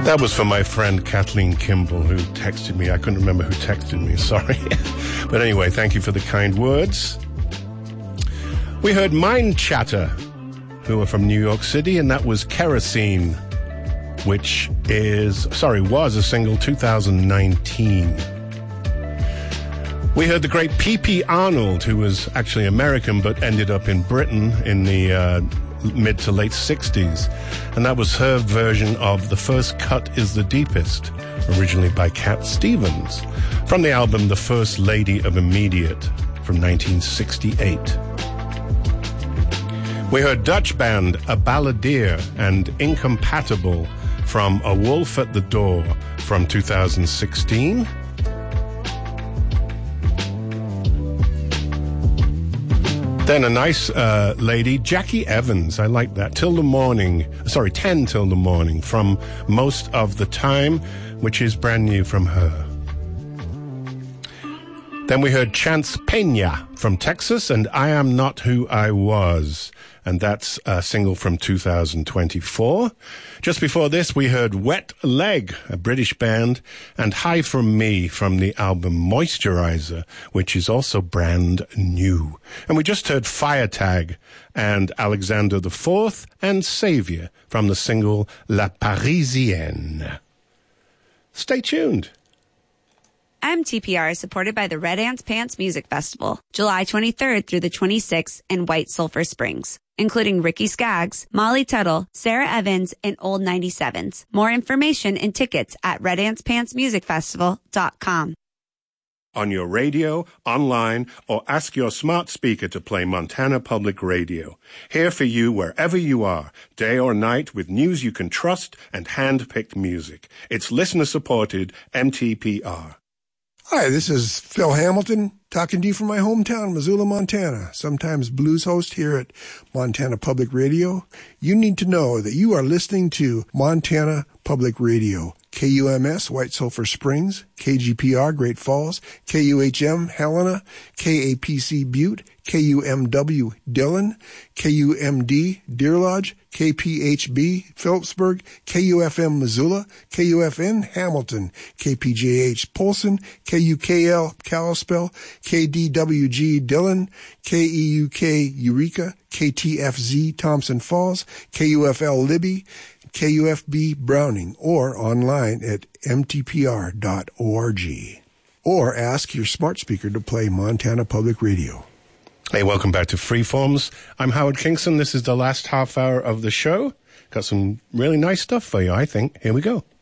That was for my friend Kathleen Kimball, who texted me. I couldn't remember who texted me, sorry. But anyway, thank you for the kind words. We heard Mind Chatter, who are from New York City, and that was Kerosene, which was a single 2019. We heard the great P.P. Arnold, who was actually American but ended up in Britain in the mid to late 60s. And that was her version of The First Cut is the Deepest, originally by Cat Stevens, from the album The First Lady of Immediate from 1968. We heard Dutch band A Balladeer and Incompatible from A Wolf at the Door from 2016. Then a nice lady, Jackie Evans, I like that, 10 Till the Morning from Most of the Time, which is brand new from her. Then we heard Chance Pena from Texas and I Am Not Who I Was, and that's a single from 2024. Just before this, we heard Wet Leg, a British band, and Hi From Me from the album Moisturizer, which is also brand new. And we just heard Fire Tag and Alexander IV and Savior from the single La Parisienne. Stay tuned. MTPR is supported by the Red Ants Pants Music Festival, July 23rd through the 26th in White Sulphur Springs, including Ricky Skaggs, Molly Tuttle, Sarah Evans, and Old 97s. More information and tickets at redancepantsmusicfestival.com. On your radio, online, or ask your smart speaker to play Montana Public Radio. Here for you wherever you are, day or night, with news you can trust and hand-picked music. It's listener-supported MTPR. Hi, this is Phil Hamilton talking to you from my hometown, Missoula, Montana, sometimes blues host here at Montana Public Radio. You need to know that you are listening to Montana Public Radio, KUMS, White Sulphur Springs, KGPR, Great Falls, KUHM, Helena, KAPC, Butte, KUMW, Dillon, KUMD, Deer Lodge, KPHB, Phillipsburg, KUFM, Missoula, KUFN, Hamilton, KPJH, Polson, KUKL, Kalispell, KDWG, Dillon, KEUK, Eureka, KTFZ, Thompson Falls, KUFL, Libby, KUFB, Browning, or online at mtpr.org. Or ask your smart speaker to play Montana Public Radio. Hey, welcome back to Freeforms. I'm Howard Kingston. This is the last half hour of the show. Got some really nice stuff for you, I think. Here we go.